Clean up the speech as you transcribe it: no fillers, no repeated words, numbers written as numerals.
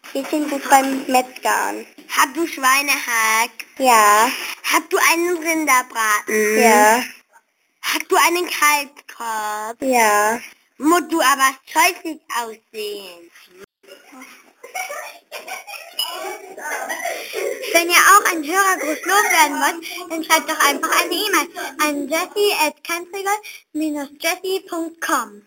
Hähnchen gut beim Metzgern. Hast du Schweinehack? Ja. Hast du einen Rinderbraten? Ja. Hast du einen Kalbskopf? Ja. Musst du aber scheußlich aussehen. Wenn ihr auch einen Hörergruß loswerden wollt, dann schreibt doch einfach eine E-Mail an jessie@kanzregal-jessie.com.